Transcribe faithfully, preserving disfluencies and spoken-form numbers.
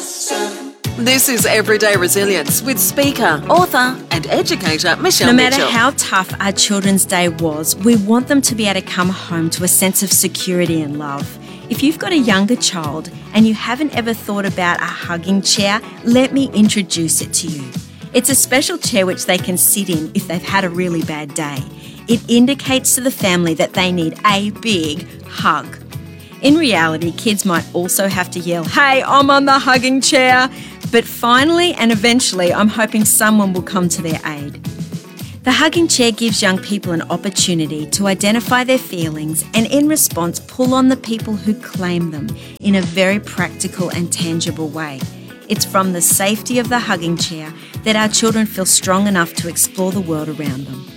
This is Everyday Resilience with speaker, author and educator Michelle No matter Mitchell. how tough our children's day was, we want them to be able to come home to a sense of security and love. If you've got a younger child and you haven't ever thought about a hugging chair, let me introduce it to you. It's a special chair which they can sit in if they've had a really bad day. It indicates to the family that they need a big hug. In reality, kids might also have to yell, "Hey, I'm on the hugging chair." But finally and eventually, I'm hoping someone will come to their aid. The hugging chair gives young people an opportunity to identify their feelings and in response pull on the people who claim them in a very practical and tangible way. It's from the safety of the hugging chair that our children feel strong enough to explore the world around them.